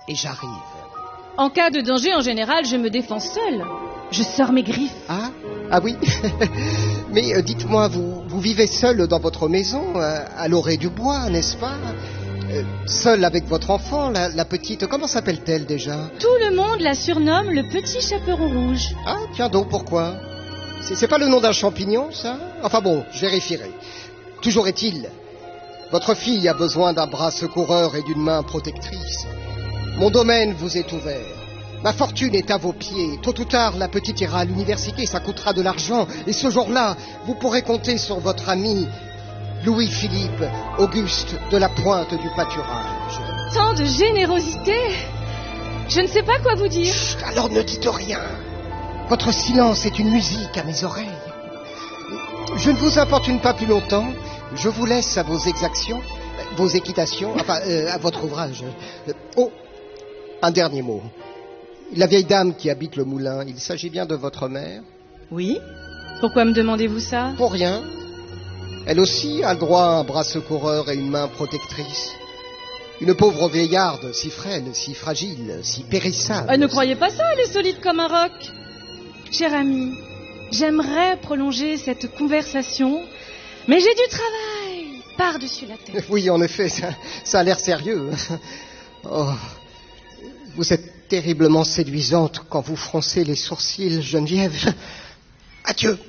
et j'arrive. En cas de danger, en général, je me défends seule. Je sors mes griffes. Ah oui. Mais dites-moi, vous vivez seul dans votre maison, à l'orée du bois, n'est-ce pas? Seul avec votre enfant, la petite... Comment s'appelle-t-elle déjà? Tout le monde la surnomme le petit chaperon rouge. Ah, tiens donc, pourquoi? C'est pas le nom d'un champignon, ça? Enfin bon, je vérifierai. Toujours est-il, votre fille a besoin d'un bras secoureur et d'une main protectrice. Mon domaine vous est ouvert. Ma fortune est à vos pieds. Tôt ou tard, la petite ira à l'université, ça coûtera de l'argent. Et ce jour-là, vous pourrez compter sur votre ami Louis-Philippe Auguste de la Pointe du Pâturage. Tant de générosité! Je ne sais pas quoi vous dire. Chut, alors ne dites rien. Votre silence est une musique à mes oreilles. Je ne vous importune pas plus longtemps. Je vous laisse à vos exactions, vos équitations, enfin, à votre ouvrage. Oh, un dernier mot. La vieille dame qui habite le moulin, il s'agit bien de votre mère? Oui? Pourquoi me demandez-vous ça? Pour rien. Elle aussi a le droit à un bras secoureur et une main protectrice. Une pauvre vieillarde, si frêle, si fragile, si périssable. Ne croyez pas ça, elle est solide comme un roc. Cher ami, j'aimerais prolonger cette conversation, mais j'ai du travail par-dessus la tête. Oui, en effet, ça a l'air sérieux. Oh, vous êtes terriblement séduisante quand vous froncez les sourcils, Geneviève. Adieu.